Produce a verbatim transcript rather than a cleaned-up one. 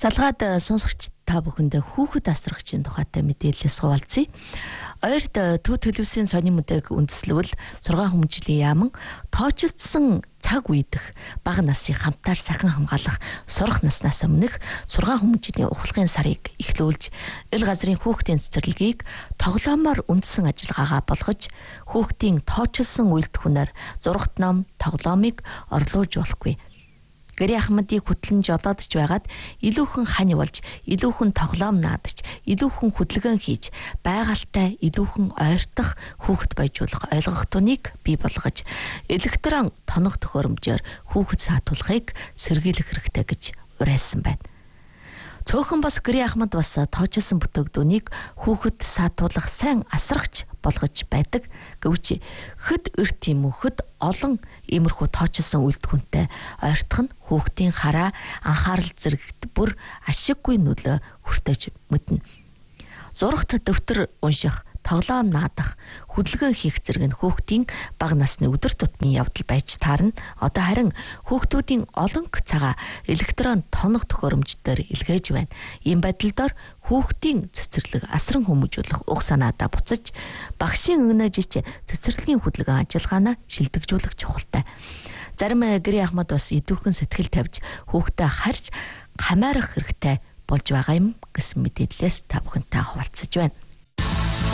Залгаад сонсогч та бүхэндээ хүүхэд асрагчийн тухайтай мэдээлэлээс хуваалцъя. Ойрд Төв телевизийн сонин мэдээг үндэслэвэл зургаан хүмүүжлийн яаман тоочилдсон цаг үедх бага насыг хамтаар сахин хамгаалах сурах наснаас өмнөх зургаан хүмүүжлийн ухлагын сарыг эхлүүлж, ил газрын хүүхдийн цэцэрлэгийг тоглоомоор үндсэн ажиллагаагаа болгож, хүүхдийн тоочилсон үйлдэлхүүнээр зурагт ном, тоглоомыг орлуулж болохгүй. Гэри Ахмадыг хөтлөн жолоодж байгаад илүүхэн хань болж, илүүхэн тоглоом наадч, илүүхэн хөдөлгөөн хийж, байгальтай илүүхэн ойртох хүүхэд байжуулах ойлгох туныг бий болгож, электрон тоног төхөөрөмжөөр хүүхэд саатуулахыг сэргийлэх хэрэгтэй гэж уриалсан байна. Цөөхөн бас Гэри Ахмад бас тоочилсон бүтээгдүүнийг хүүхэд саатуулах сайн асрагч болгож байдаг. Гэвч хэд эрт юм уу хэд олон иймэрхүү тоочилсон үйлдэлхүүнтэй ойртох нь хүүхдийн хараа анхаарал зэрэгт бүр ашиггүй нөлөө хүртэж мэднэ. Зурагт дэвтэр унших, тоглоом наадах, хөдөлгөөн хийх зэрэг нь хүүхдийн бага насны өдөр тутмын явдал байж таарна. Одоо харин хүүхдүүдийн олон цагаа электрон тоног төхөөрөмждөр илгээж байна. Ийм байдлаар хүүхдийн цэцэрлэг асран хүмүүжүүлэх уг санаадаа буцаж, багшийн өгнөж цэцэрлэгийн хөдөлгөөн ажиллагаанаа шилдэгжүүлэх чухалтай. Зарим Гэри Ахмад бас идүүхэн сэтгэл тавьж хүүхдэд харж хамаарах хэрэгтэй болж байгаа юм гэсэн мэдээллээс та бүхэнтэй хуваалцаж байна.